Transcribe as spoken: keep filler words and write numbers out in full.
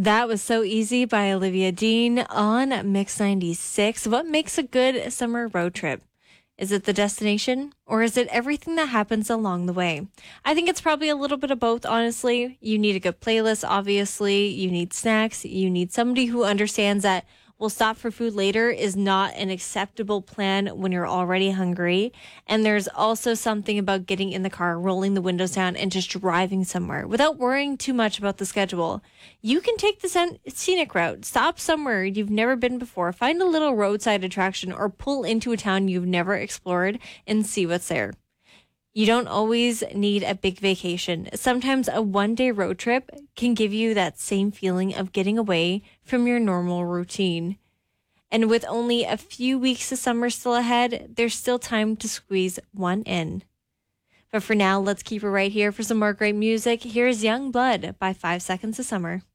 That was So Easy by Olivia Dean on Mix ninety-six. What makes a good summer road trip? Is it the destination or is it everything that happens along the way? I think it's probably a little bit of both, honestly. You need a good playlist, obviously. You need snacks. You need somebody who understands that we'll stop for food later is not an acceptable plan when you're already hungry. And there's also something about getting in the car, rolling the windows down, and just driving somewhere without worrying too much about the schedule. You can take the scen- scenic route, stop somewhere you've never been before, find a little roadside attraction, or pull into a town you've never explored and see what's there. You don't always need a big vacation. Sometimes a one-day road trip can give you that same feeling of getting away from your normal routine. And with only a few weeks of summer still ahead, there's still time to squeeze one in. But for now, let's keep it right here for some more great music. Here's Young Blood by Five Seconds of Summer.